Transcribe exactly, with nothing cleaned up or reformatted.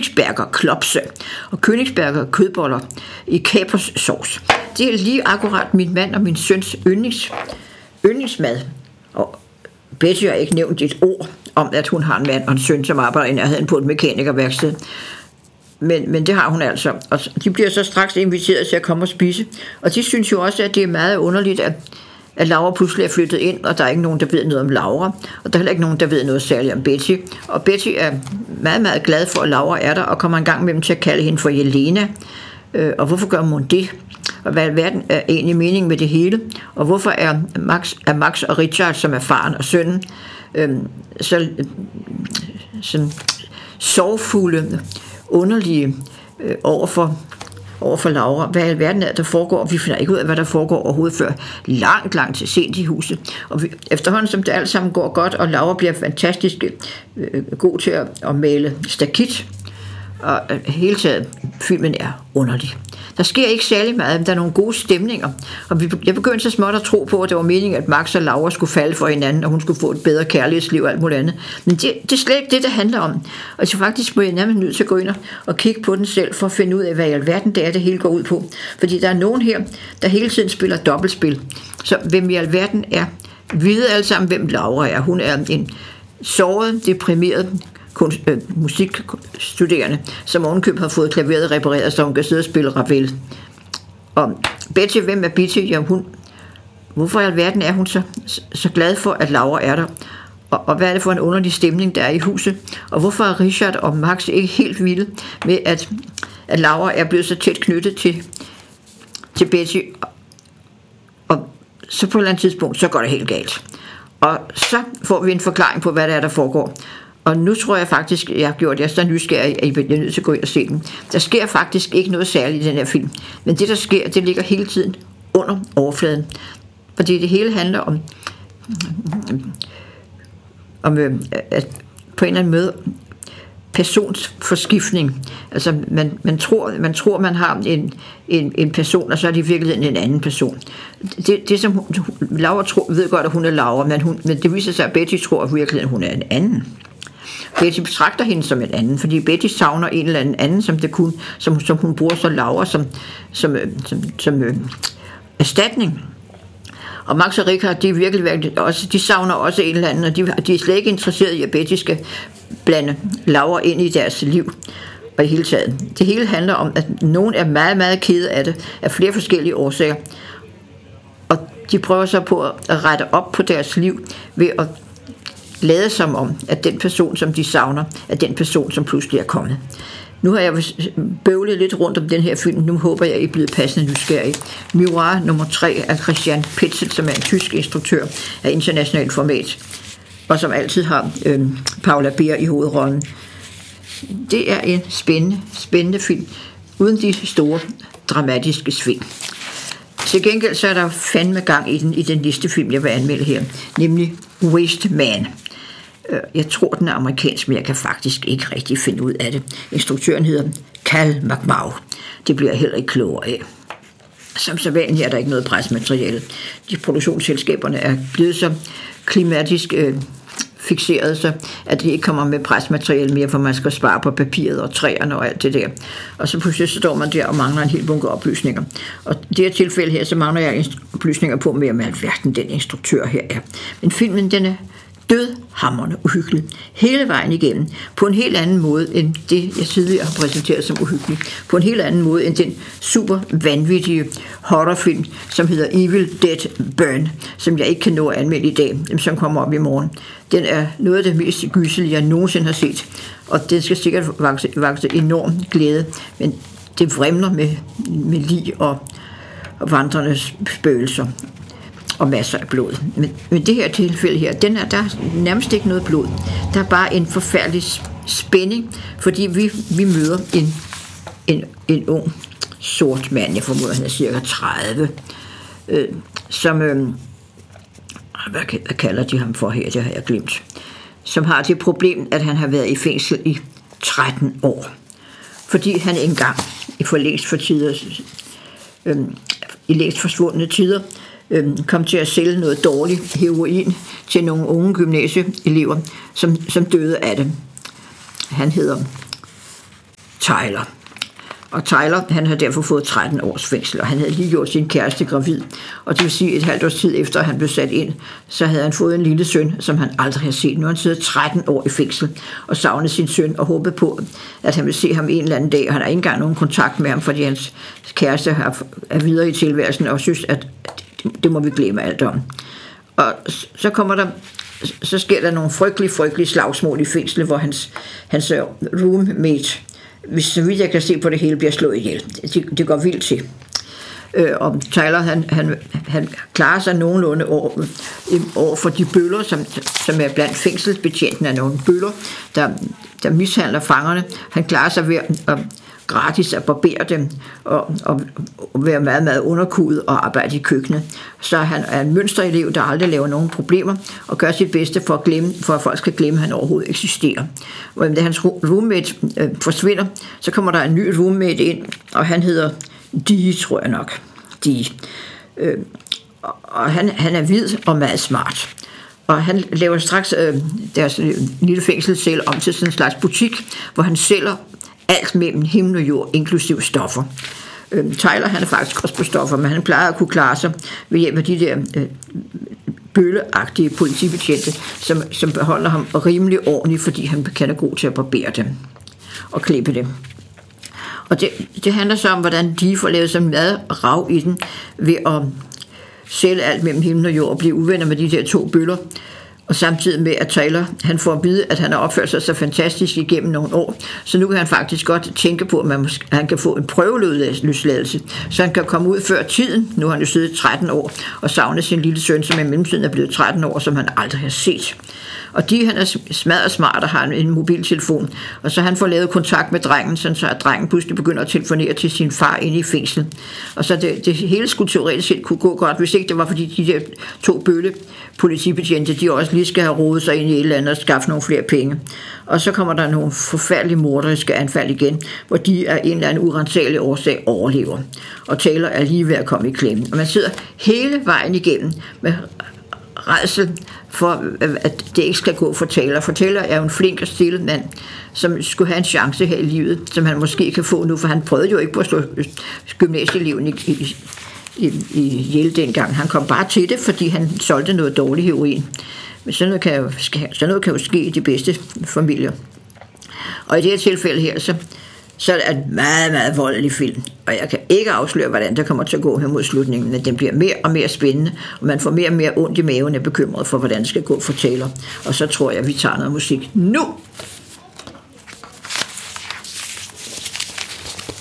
Königsberger klopse og Königsberger kødboller i kaperssauce. Det er lige akkurat min mand og min søns yndlings, yndlingsmad. Og Betty har ikke nævnt et ord om, at hun har en mand og en søn, som arbejder i nærheden på et mekanikerværksted. Men, men det har hun altså. Og de bliver så straks inviteret til at komme og spise. Og de synes jo også, at det er meget underligt, at, at Laura pludselig er flyttet ind, og der er ikke nogen, der ved noget om Laura. Og der er heller ikke nogen, der ved noget særligt om Betty. Og Betty er meget, meget glad for, at Laura er der, og kommer en gang med dem til at kalde hende for Jelena. Øh, og hvorfor gør hun det? Og hvad verden er egentlig meningen med det hele? Og hvorfor er Max, er Max og Richard, som er faren og sønnen, øh, så sådan sorgfulde, underlige øh, overfor, overfor Laura? Hvad i alverden er der foregår? Vi finder ikke ud af, hvad der foregår overhovedet før langt, langt til sent i huset. Og vi, efterhånden som det alt sammen går godt, og Laura bliver fantastisk øh, god til at, at male stakit, og øh, hele taget filmen er underlig. Der sker ikke særlig meget, men der er nogle gode stemninger. Og jeg begyndte så småt at tro på, at det var meningen, at Max og Laura skulle falde for hinanden, og hun skulle få et bedre kærlighedsliv og alt muligt andet. Men det, det er slet ikke det, det handler om. Og så faktisk må jeg nærmest nødt til at gå ind og kigge på den selv, for at finde ud af, hvad i alverden det er, det hele går ud på. Fordi der er nogen her, der hele tiden spiller dobbeltspil. Så hvem i alverden er? Vi ved alle sammen, hvem Laura er. Hun er en såret, deprimeret kunst, øh, musikstuderende, som ovenkøb har fået klaveret repareret, så hun kan sidde og spille Ravel. Og Betty, hvem er Betty? Ja, hun, hvorfor i alverden er hun så, så glad for, at Laura er der? Og, og hvad er det for en underlig stemning, der er i huset? Og hvorfor er Richard og Max ikke helt vilde med, at, at Laura er blevet så tæt knyttet til, til Betty? Og så på et eller andet tidspunkt, så går det helt galt. Og så får vi en forklaring på, hvad der er, der foregår. Og nu tror jeg faktisk, jeg har gjort jer så nysgerrig, at I bliver nødt til at gå ind og se den. Der sker faktisk ikke noget særligt i den her film. Men det, der sker, det ligger hele tiden under overfladen. Fordi det hele handler om, om at på en eller anden måde, personsforskiftning. Altså, man, man, tror, man tror, man har en, en, en person, og så er det i virkeligheden en anden person. Det, det som hun, Laura tror, ved godt, at hun er Laura, men, hun, men det viser sig, at Betty tror, at virkeligheden hun er en anden. Betty betragter hende som en anden, fordi Betty savner en eller anden anden, som, det kun, som, som hun bruger så Laura som, som, som, som øh, erstatning. Og Max og Richard, de, virkelig, også, de savner også en eller anden, og de, de er slet ikke interesseret i, at Betty skal blande Laura ind i deres liv og i hele taget. Det hele handler om, at nogen er meget, meget kede af det, af flere forskellige årsager. Og de prøver så på at rette op på deres liv ved at lade som om, at den person, som de savner, er den person, som pludselig er kommet. Nu har jeg bøvlet lidt rundt om den her film. Nu håber jeg, at I er blevet passende nysgerrig. Miroir nummer tre af Christian Petzold, som er en tysk instruktør af internationalt format, og som altid har øh, Paula Beer i hovedrollen. Det er en spændende, spændende film, uden de store dramatiske sving. Til gengæld så er der fandme gang i den, i den listefilm, jeg vil anmelde her, nemlig Waste Man. Jeg tror, den er amerikansk, men jeg kan faktisk ikke rigtig finde ud af det. Instruktøren hedder Cal McMahon. Det bliver jeg heller ikke klogere af. Som så vanligt er der ikke noget presmateriale. De produktionsselskaberne er blevet så klimatisk øh, fixeret, så at det ikke kommer med presmateriale mere, for man skal spare på papiret og træerne og alt det der. Og så pludselig står man der og mangler en hel bunke oplysninger. Og i det her tilfælde her, så mangler jeg oplysninger på, mere med alverden den instruktør her er. Men filmen, den er dødhamrende uhyggelig hele vejen igennem, på en helt anden måde end det, jeg tidligere har præsenteret som uhyggelig, på en helt anden måde end den super vanvittige horrorfilm, som hedder Evil Dead Burn, som jeg ikke kan nå at anmelde i dag, som kommer op i morgen. Den er noget af det mest gyselige, jeg nogensinde har set, og den skal sikkert vokse, vokse enorm glæde, men det vrimler med, med lig og, og vandrende spøgelser og masser af blod. Men, men det her tilfælde her, den er, der er nærmest ikke noget blod. Der er bare en forfærdelig spænding, fordi vi, vi møder en, en, en ung sort mand, jeg formoder, han er cirka tredive, øh, som, øh, hvad, hvad kalder de ham for her, det har jeg glemt, som har det problem, at han har været i fængsel i tretten år, fordi han engang i for længst for tider, øh, i længst forsvundne tider, kom til at sælge noget dårligt heroin til nogle unge gymnasieelever, som, som døde af det. Han hedder Tyler. Og Tyler, han havde derfor fået tretten års fængsel, og han havde lige gjort sin kæreste gravid. Og det vil sige, et halvt års tid efter, han blev sat ind, så havde han fået en lille søn, som han aldrig havde set. Nu har han siddet tretten år i fængsel og savnet sin søn og håbet på, at han vil se ham en eller anden dag. Og han har ikke engang nogen kontakt med ham, fordi hans kæreste er videre i tilværelsen og synes, at det må vi glemme alt om. Og så kommer der... så sker der nogle frygtelige, frygtelige slagsmål i fængslet, hvor hans, hans roommate, hvis så vidt jeg kan se på det hele, bliver slået ihjel. Det, det går vildt til. Øh, og Tyler, han, han, han klarer sig nogenlunde over, over for de bøller, som, som er blandt fængselsbetjentene af nogle bøller, der, der mishandler fangerne. Han klarer sig ved at gratis at barbere dem og, og, og være meget, meget underkudet og arbejde i køkkenet. Så han er en mønsterelev, der aldrig laver nogen problemer og gør sit bedste for at, glemme, for at folk skal glemme, at han overhovedet eksisterer. Og da hans roommate øh, forsvinder, så kommer der en ny roommate ind, og han hedder Dee, tror jeg nok. Dee. Øh, og han, han er hvid og meget smart. Og han laver straks øh, deres lille fængselscelle om til sådan en slags butik, hvor han sælger alt mellem himmel og jord, inklusiv stoffer. Øh, Tyler, han er faktisk også på stoffer, men han plejer at kunne klare sig ved hjælp af de der øh, bølleagtige politibetjente, som, som beholder ham rimelig ordentligt, fordi han kan være god til at barbere dem og klippe dem. Og det, det handler så om, hvordan de får lavet så meget rav i den ved at sælge alt mellem himmel og jord og blive uvenner med de der to bøller. Og samtidig med, at Tyler, han får at vide, at han har opført sig så fantastisk igennem nogle år, så nu kan han faktisk godt tænke på, at man måske, han kan få en prøveløsladelse, så han kan komme ud før tiden. Nu har han jo siddet tretten år og savnet sin lille søn, som i mellemtiden er blevet tretten år, som han aldrig har set. Og de, han er smadret smart og har en mobiltelefon, og så han får lavet kontakt med drengen, så at drengen pludselig begynder at telefonere til sin far inde i fængslet. Og så det, det hele skulle teoretisk set kunne gå godt, hvis ikke det var, fordi de der to bølle politibetjente, de også lige skal have rodet sig ind i et eller andet og skaffe nogle flere penge. Og så kommer der nogle forfærdelige morderiske anfald igen, hvor de af en eller anden urensagelig årsag overlever. Og Taylor er lige ved at komme i klemme. Og man sidder hele vejen igennem med rædsel for, at det ikke skal gå for Taylor. For Taylor er jo en flink og stille mand, som skulle have en chance her i livet, som han måske kan få nu, for han prøvede jo ikke på at slå gymnasieeleven i, i, i, i Yale dengang. Han kom bare til det, fordi han solgte noget dårlig heroin. Men sådan noget kan jo, sådan noget kan jo ske i de bedste familier. Og i det her tilfælde her, så, så er det en meget, meget voldelig film. Og jeg kan ikke afsløre, hvordan det kommer til at gå her mod slutningen, men den bliver mere og mere spændende, og man får mere og mere ondt i maven og er bekymret for, hvordan det skal gå for Taylor. Og så tror jeg, at vi tager noget musik nu.